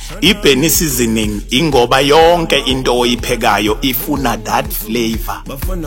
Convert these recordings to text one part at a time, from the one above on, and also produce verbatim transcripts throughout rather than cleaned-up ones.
Ibheni seasoning ingoba yonke into oyiphekayo ifuna that flavor.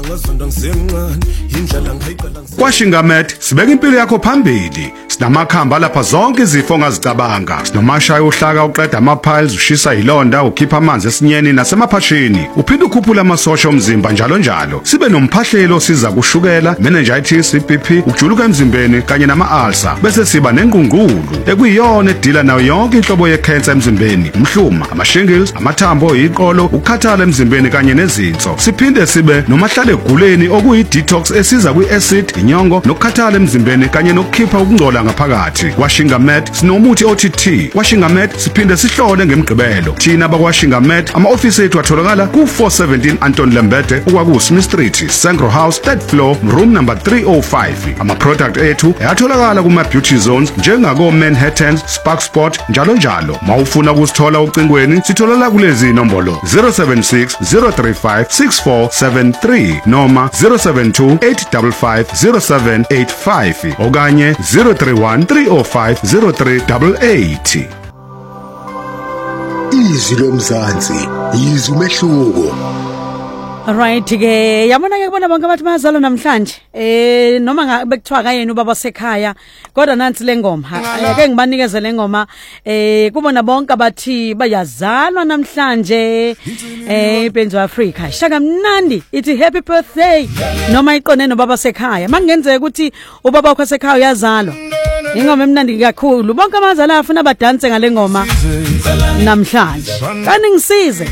KwaShingamed sibeka impilo yakho phambili. Sinamakhamba lapha zonke izifo ongazicabanga. Sinomashaya ohlaka uqeda ama-piles, ushisa ilonda, ukhipha amanzi esinyeni nasemaphashini. Uphinde ukhuphula amasosha omzimba njalo njalo. Sibe nomphahlelo osiza kushukela, meningitis, I B P, ukujuluka emzimbeni kanye nama-ulcer. Bese siba nengqungqulu ekuyiyona edila nayo yonke inhlobo ye-cancer emzimbeni. Umhluma, ama-shingles, amathambo, iqolo, ukukhathala emzimbeni kanye nezinso. Siphinde sibe nomahlale eguleni okuyi-detox esiza kwi-acid, inyongo, nokukhathala emzimbeni kanye nokukhipha ukungcola ngaphakathi. KwaShingamed sinomuthi O T T. KwaShingamed siphinde sihlole ngemigqibelo. Thina bakwaShingamed ama-ofisi ethu atholakala ku four seventeen Anton Lembede okwaku-Smith Street, Sangro House, third floor, room number three oh five. Ama-product ethu ayatholakala kuma-beauty zones njengako-Manhattan, Spark Spot njalo njalo. Mawufuna ukusithola ucingweni sitholala kulezi inombolo zero seven six zero three five six four seven three noma zero seven two eight five five zero seven eight five okanye zero three one three oh five zero three eight eight. Izwi lomzansi, izwi umehluko. Alright ke yabona ke kubona bonke abantu bazalo namhlanje eh noma ngabe kuthiwa kayena ubaba sekhaya kodwa nansi lengoma ake ngibanikeze lengoma eh kubona bonke abathi bayazalwa namhlanje eh ipenzo Africa shaka mnandi ithi happy birthday noma iqone nobaba sekhaya mangenzeka ukuthi ubaba wakho sekhaya uyazalwa ingoma emnandi kakhulu bonke abazali afuna badanse ngale ngoma namhlanje kaningisize